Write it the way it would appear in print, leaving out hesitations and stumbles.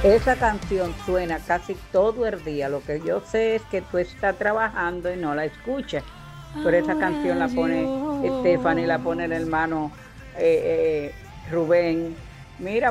Esa canción suena casi todo el día. Lo que yo sé es que tú estás trabajando y no la escuchas. Pero esa canción Ahora la pone Stephanie, la pone el yo. hermano Rubén. Mira,